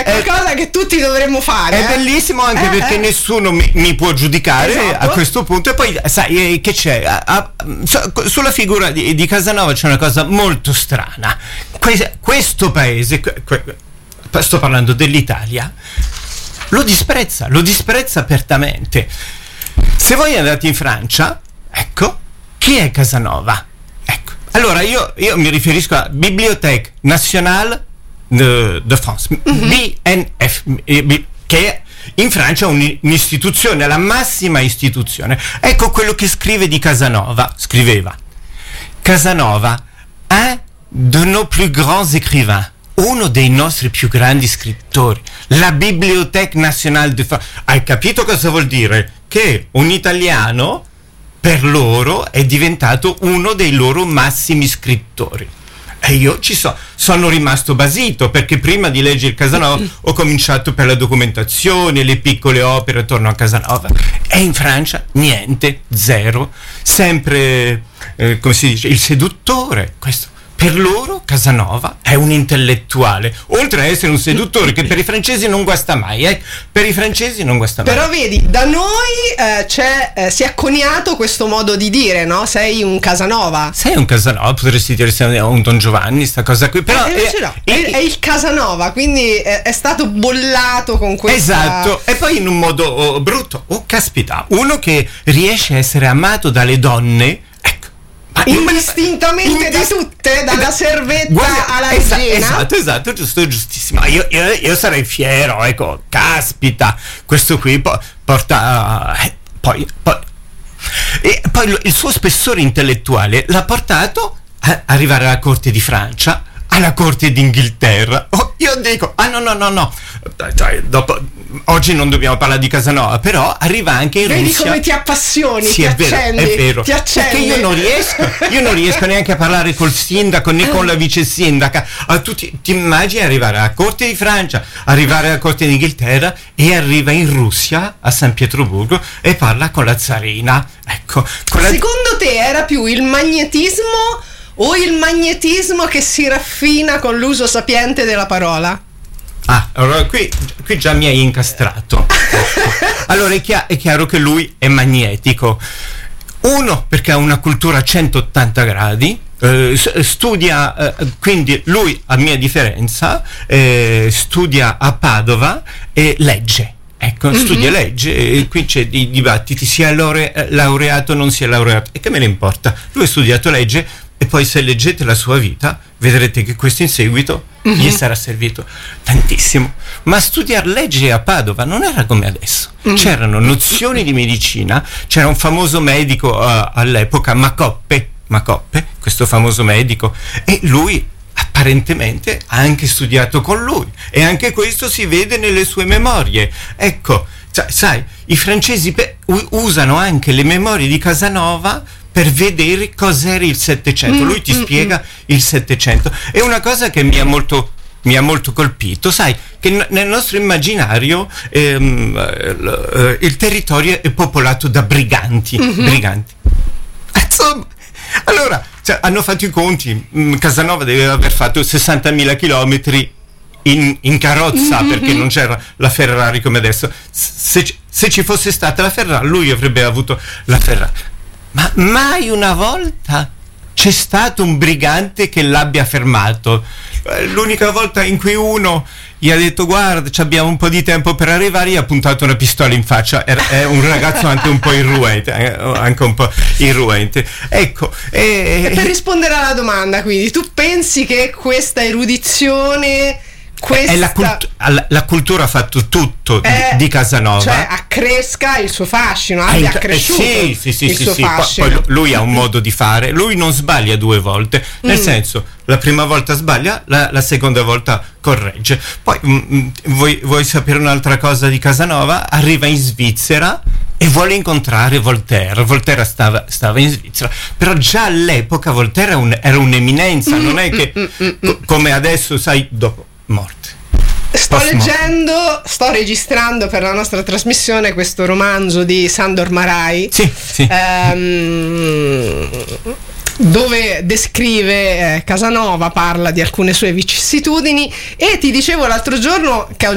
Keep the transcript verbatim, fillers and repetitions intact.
è qualcosa è, che tutti dovremmo fare. È eh? bellissimo anche eh, perché eh. nessuno mi, mi può giudicare, esatto, a questo punto. E poi sai eh, che c'è? A, a, sulla figura di, di Casanova c'è una cosa molto strana. Que, questo paese, que, que, sto parlando dell'Italia, lo disprezza, lo disprezza apertamente. Se voi andate in Francia, ecco, chi è Casanova? Ecco, allora io, io mi riferisco a Bibliothèque Nationale de, de France, mm-hmm. B N F, che è in Francia un'istituzione, la massima istituzione. Ecco quello che scrive di Casanova, scriveva: Casanova, un de nos plus grands écrivains, uno dei nostri più grandi scrittori, la Bibliothèque Nationale de France. Hai capito cosa vuol dire? Che un italiano per loro è diventato uno dei loro massimi scrittori. E io ci so, sono rimasto basito, perché prima di leggere Casanova ho cominciato per la documentazione, le piccole opere attorno a Casanova. E in Francia niente, zero, sempre eh, come si dice, il seduttore. Questo per loro Casanova è un intellettuale, oltre a essere un seduttore, che per i francesi non guasta mai, eh? Per i francesi non guasta mai. Però vedi, da noi eh, c'è, eh, si è coniato questo modo di dire, no? Sei un Casanova. Sei un Casanova, potresti dire sei un Don Giovanni, sta cosa qui. Però eh, è, no, è, è, è il Casanova, quindi è, è stato bollato con questa. Esatto, e poi in un modo oh, brutto. Oh, caspita, uno che riesce a essere amato dalle donne. Indistintamente Indist- da tutte, dalla servetta Guarda, alla esa- regina. Esatto, esatto, giusto, giustissimo. Io, io, io sarei fiero, ecco, caspita, questo qui po- porta eh, poi, poi e poi il suo spessore intellettuale l'ha portato a arrivare alla corte di Francia, alla corte d'Inghilterra. Oh, io dico, ah no no no no, cioè, dopo, oggi non dobbiamo parlare di Casanova, però arriva anche in Vedi Russia. Vedi come ti appassioni, sì, ti è vero, accendi, è vero. ti accendi. Perché io non riesco, io non riesco neanche a parlare col sindaco né con la vice sindaca. A tutti, ti immagini arrivare alla corte di Francia, arrivare alla corte d'Inghilterra e arriva in Russia, a San Pietroburgo, e parla con la zarina. Ecco. Con la... Secondo te era più il magnetismo o il magnetismo che si raffina con l'uso sapiente della parola? Ah, allora qui, qui già mi hai incastrato. Allora è, chia- è chiaro che lui è magnetico. Uno, perché ha una cultura a centottanta gradi, eh, studia, eh, quindi lui, a mia differenza, eh, studia a Padova e legge. Ecco, mm-hmm. studia legge, e qui c'è di dibattiti, sia laure- laureato o non sia laureato. E che me ne importa? Lui ha studiato legge, e poi se leggete la sua vita vedrete che questo in seguito mm-hmm. gli sarà servito tantissimo. Ma studiare legge a Padova non era come adesso. Mm-hmm. C'erano nozioni di medicina, c'era un famoso medico uh, all'epoca, Macoppe, Macoppe, questo famoso medico, e lui apparentemente ha anche studiato con lui, e anche questo si vede nelle sue memorie. Ecco, cioè, sai, i francesi pe- usano anche le memorie di Casanova per vedere cos'era il Settecento. Lui ti spiega il Settecento. È una cosa che mi ha molto, mi ha molto colpito. Sai che n- nel nostro immaginario ehm, l- il territorio è popolato da briganti. Mm-hmm. Briganti. Insomma, allora, cioè, hanno fatto i conti. Casanova deve aver fatto sessantamila chilometri in, in carrozza, mm-hmm. perché non c'era la Ferrari come adesso. Se, se ci fosse stata la Ferrari, lui avrebbe avuto la Ferrari. Ma mai una volta c'è stato un brigante che l'abbia fermato. L'unica volta in cui uno gli ha detto guarda, abbiamo un po' di tempo per arrivare, gli ha puntato una pistola in faccia. Era, è un ragazzo anche un po' irruente, anche un po' irruente. Ecco. E, e per rispondere alla domanda, quindi, tu pensi che questa erudizione... Questa... È la, cult- la cultura ha fatto tutto è, di, di Casanova, cioè accresca il suo fascino, abbia accresciuto eh, sì, sì, sì, il sì, suo sì. fascino. Poi lui ha un modo di fare, lui non sbaglia due volte, nel mm. senso, la prima volta sbaglia, la, la seconda volta corregge. Poi mh, vuoi, vuoi sapere un'altra cosa di Casanova? Arriva in Svizzera e vuole incontrare Voltaire. Voltaire stava, stava in Svizzera, però già all'epoca Voltaire era, un, era un'eminenza, mm, non è che mm, mm, mm, co- come adesso, sai, dopo morte. Sto Post leggendo, morte. sto registrando per la nostra trasmissione questo romanzo di Sandor Márai, sì, sì. Ehm, dove descrive eh, Casanova, parla di alcune sue vicissitudini, e ti dicevo l'altro giorno che ho